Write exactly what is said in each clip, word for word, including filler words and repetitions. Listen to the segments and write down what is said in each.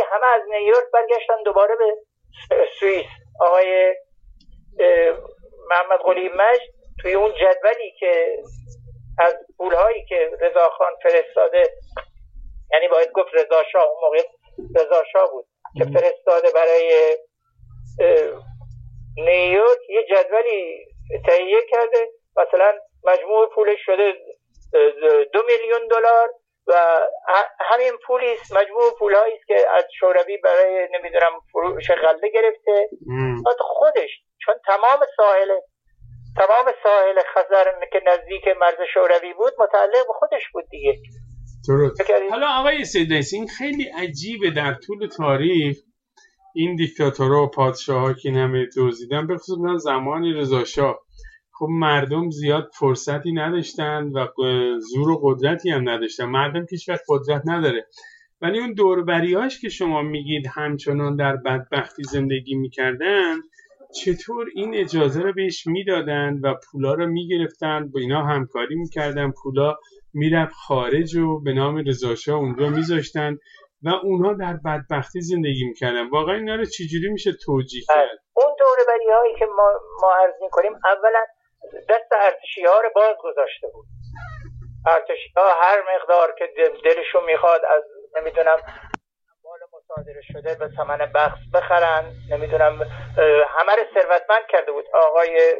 همه از نیویورک برگشتن دوباره به سوئیس. آقای محمد قلی مجد توی اون جدولی که از پولهایی که رضاخان فرستاده، یعنی باید گفت رضا شاه، اون موقع رضا شاه بود که فرستاده برای نیویورک، یه جدولی تهیه کرده، مثلا مجموع پولش شده دو میلیون دلار و همین پولی است، مجموع پولهایی است که از شوروی برای نمیدونم فروش غله گرفته. بعد خودش چون تمام ساحل تمام ساحل خزر که نزدیک مرز شوروی بود متعلق به خودش بود دیگه. درست. حالا آقای سیدلیث، این خیلی عجیبه، در طول تاریخ این دیکتاتورها و پادشاه‌ها که همه دزدیدن، به خصوص زمان رضا شاه، خب مردم زیاد فرصتی نداشتن و زور و قدرتی هم نداشتن. مردم که هیچ وقت قدرت نداره، ولی اون دوربریاش که شما میگید همچنان در بدبختی زندگی میکردن، چطور این اجازه رو بهش میدادن و پولا رو میگرفتن، با اینا همکاری میکردن، پولا میرفت خارج و به نام رضا شاه اونجا میذاشتن و اونها در بدبختی زندگی میکردن. واقعا اینا رو چجوری میشه توجیه کرد؟ اون دوربری‌هایی که ما ما عرض می‌کنیم، اولا دست ارتشی‌ها رو باز گذاشته بود. ارتشی‌ها هر مقدار که دلشون میخواد از نمیدونم مال مصادره شده به ثمن بخس بخرن، نمیدونم همه رو ثروتمند کرده بود. آقای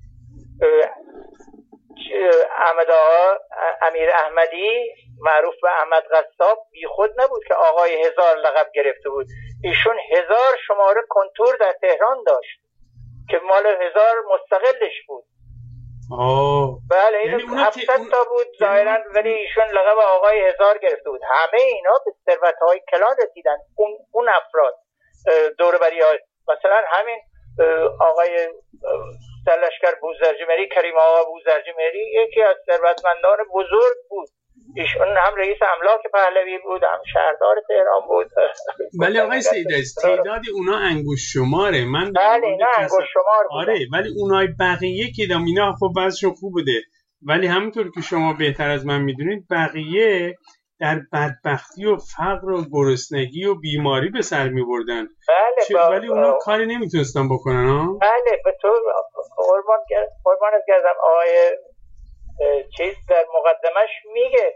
احمد آقا امیر احمدی معروف به احمد قصاب بی خود نبود که آقای هزار لقب گرفته بود. ایشون هزار شماره کنتور در تهران داشت که مال هزار مستقلش بود. آه. بله این یعنی هفتصد تا بود ظاهرا، ولی ایشون لقب آقای هزار گرفته بود. همه اینا به ثروت‌های کلان رسیدن. اون اون افراد دوربری‌ها، مثلا همین آقای سرلشکر بوزرجمهری، کریم آقا بوزرجمهری، یکی از ثروتمندان بزرگ بود. ایشون هم رئیس املاک پهلوی بود، هم شهردار تهران بود. ولی آقای سیدلیث تعداد اونا انگوش شماره. من بله اینا انگوش شمار بود. آره، ولی اونای بقیه که دام اینا خب بعضشون خوب بوده، ولی همونطور که شما بهتر از من میدونید بقیه در بدبختی و فقر و گرسنگی و بیماری به سر میبردن. بله چه... ولی اونا کاری نمیتونستن بکنن ها؟ بله به تو قربان قربانت گردم. آقای چیز در مقدمش میگه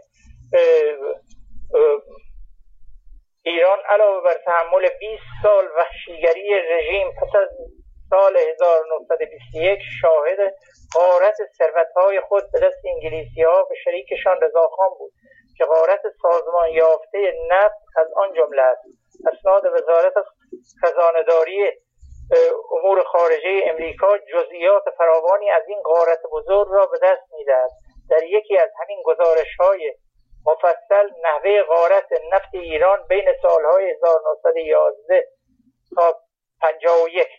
ایران علاوه بر تحمل بیست سال وحشیگری رژیم پس از سال هزار و نهصد و بیست و یک شاهد غارت ثروت‌های خود به دست انگلیسی‌ها به شریکشان رضاخان بود که غارت سازمان یافته نفت از آن جمله است. اسناد وزارت خزانه‌داری امور خارجه امریکا جزئیات فراوانی از این غارت بزرگ را به دست می‌دهد. در یکی از همین گزارش‌های مفصل نحوه غارت نفت ایران بین سال‌های هزار و نهصد و یازده تا پنجاه و یک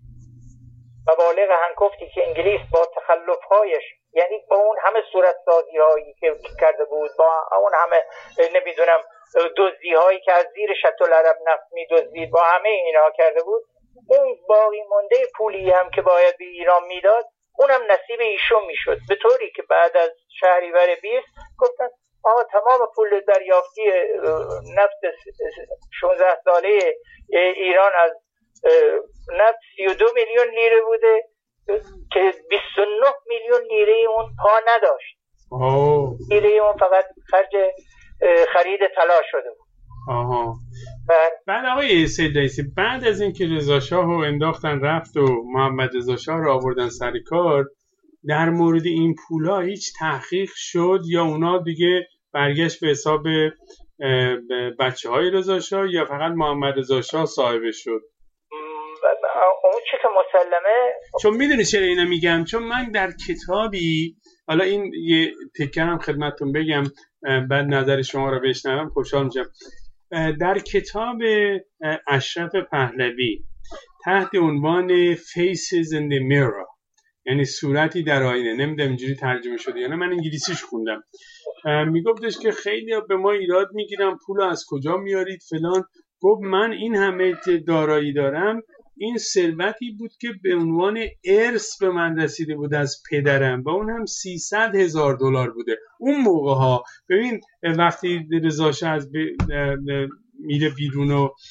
مبالغ هنگفتی که انگلیس با تخلف‌هایش، یعنی با اون همه صورتسازی‌هایی که کرده بود، با اون همه نمیدونم دزدی‌هایی که از زیر شط‌العرب نفت می‌دزدید، با همه اینا کرده بود، اون باقی مونده پولی هم که باید به ایران میداد اونم نصیب ایشون میشد، به طوری که بعد از شهریور بیست گفتن آقا تمام پول دریافتی نفت شانزده ساله ایران از نفت سی و دو میلیون لیره بوده که بیست و نه میلیون لیره اون پا نداشت. لیره اون فقط خرج خرید طلا شده بود. آها. بعد آقای سیدلیث، بعد از اینکه رضا شاه رو انداختن رفت و محمد رضا شاه رو آوردن سر کار، در مورد این پولا هیچ تحقیق شد یا اونا دیگه برگشت به حساب بچه های رضا شاه یا فقط محمد رضا شاه صاحبش شد؟ اون چی که مسلمه، چون میدونی چرا اینو میگم، چون من در کتابی، حالا این یه تکرم خدمتتون بگم بعد نظر شما رو بشنوم خوشحال میشم، در کتاب اشرف پهلوی تحت عنوان Faces in the Mirror، یعنی صورتی در آینه، نمیدونم اینجوری ترجمه شده یا نه، من انگلیسیش خوندم، میگفتش که خیلی به ما ایراد میگیرن پول از کجا میارید فلان. گفت من این همه دارایی دارم، این ثروتی بود که به عنوان ارث به من رسیده بود از پدرم و اون هم سیصد هزار دلار بوده اون موقع ها. ببین وقتی رضا شاه از ب... میره بیرون و